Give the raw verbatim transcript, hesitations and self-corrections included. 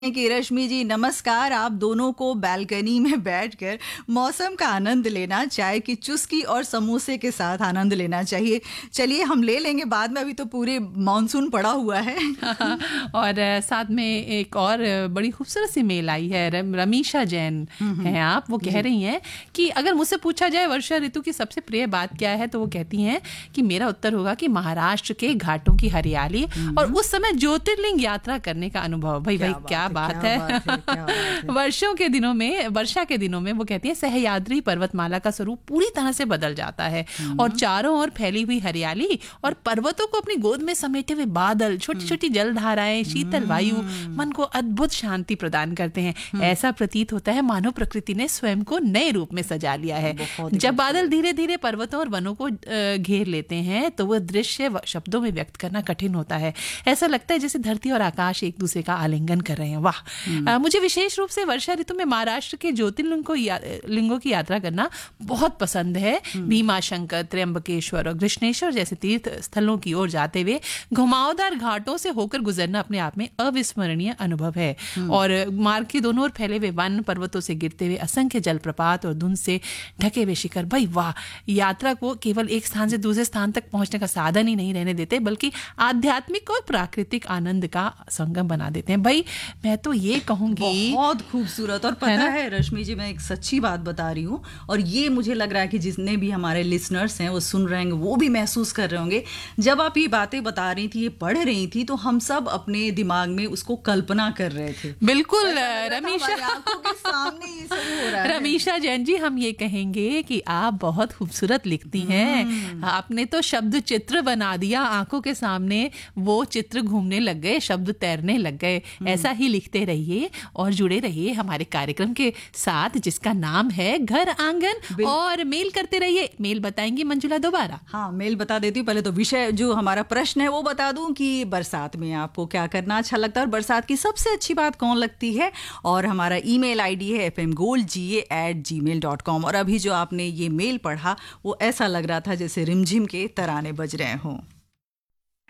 कि रश्मि जी नमस्कार। आप दोनों को बालकनी में बैठकर मौसम का आनंद लेना, चाय की चुस्की और समोसे के साथ आनंद लेना चाहिए। चलिए हम ले लेंगे बाद में, अभी तो पूरे मानसून पड़ा हुआ है। और साथ में एक और बड़ी खूबसूरत सी मेल आई है, रमीशा जैन हैं आप। वो कह रही हैं कि अगर मुझसे पूछा जाए वर्षा ऋतु की सबसे प्रिय बात क्या है, तो वो कहती हैं कि मेरा उत्तर होगा कि महाराष्ट्र के घाटों की हरियाली और उस समय ज्योतिर्लिंग यात्रा करने का अनुभव। भाई भाई क्या बात है, बात है, क्या बात है। वर्षों के दिनों में, वर्षा के दिनों में वो कहती है सह्याद्री पर्वतमाला का स्वरूप पूरी तरह से बदल जाता है और चारों ओर फैली हुई हरियाली और पर्वतों को अपनी गोद में समेटे हुए बादल, छोटी छोटी जलधाराएं, शीतल वायु मन को अद्भुत शांति प्रदान करते हैं। ऐसा प्रतीत होता है मानो प्रकृति ने स्वयं को नए रूप में सजा लिया है। जब बादल धीरे धीरे पर्वतों और वनों को घेर लेते हैं तो वह दृश्य शब्दों में व्यक्त करना कठिन होता है। ऐसा लगता है जैसे धरती और आकाश एक दूसरे का आलिंगन कर रहे हैं। वाह! आ, मुझे विशेष रूप से वर्षा ऋतु में महाराष्ट्र के ज्योतिर्लिंग को या, लिंगों की यात्रा करना बहुत पसंद है। भीमा शंकर, त्र्यंबकेश्वर और कृष्णेश्वर जैसे तीर्थ स्थलों की ओर जाते हुए घुमावदार घाटों से होकर गुजरना अपने आप में अविस्मरणीय अनुभव है। और मार्ग के दोनों ओर फैले हुए वन, पर्वतों से गिरते हुए असंख्य जलप्रपात और धुंध से ढके हुए शिखर, भाई वाह! यात्रा को केवल एक स्थान से दूसरे स्थान तक पहुंचने का साधन ही नहीं रहने देते, बल्कि आध्यात्मिक और प्राकृतिक आनंद का संगम बना देते हैं। भाई मैं तो ये कहूंगी बहुत खूबसूरत। और पता है, है रश्मि जी, मैं एक सच्ची बात बता रही हूँ, और ये मुझे लग रहा है कि जितने भी हमारे लिसनर्स हैं वो सुन रहे हैं, वो भी महसूस कर रहे होंगे। जब आप ये बातें बता रही थी, ये पढ़ रही थी, तो हम सब अपने दिमाग में उसको कल्पना कर रहे थे। बिल्कुल रमीशा, आंखों के सामने ये सब हो रहा है। रमीशा जैन जी, हम ये कहेंगे कि आप बहुत खूबसूरत लिखती हैं। आपने तो शब्द चित्र बना दिया आंखों के सामने, वो चित्र घूमने लग गए, शब्द तैरने लग गए। ऐसा ही लिखते रहिए और जुड़े रहिए हमारे कार्यक्रम के साथ, जिसका नाम है घर आंगन। और मेल करते रहिए। मेल बताएंगी मंजुला दोबारा? हाँ, मेल बता देती हूँ। पहले तो विषय जो हमारा प्रश्न है वो बता दूं कि बरसात में आपको क्या करना अच्छा लगता है और बरसात की सबसे अच्छी बात कौन लगती है। और हमारा ईमेल आईडी है एफ एम गोल्ड जी ए एट जी मेल डॉट कॉम। और अभी जो आपने ये मेल पढ़ा वो ऐसा लग रहा था जैसे रिमझिम के तराने बज रहे हों।